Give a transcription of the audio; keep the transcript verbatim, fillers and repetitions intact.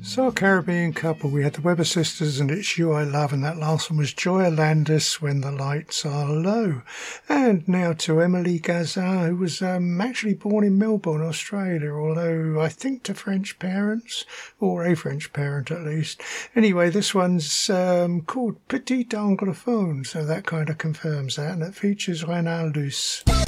So, Caribbean couple, we had the Weber Sisters and It's You I Love, and that last one was Joya Landis, When the Lights Are Low. And now to Emily Gazin, who was um, actually born in Melbourne, Australia, although I think to French parents, or a French parent at least. Anyway, this one's um, called Petit Anglophone, so that kind of confirms that, and it features Reynaldus.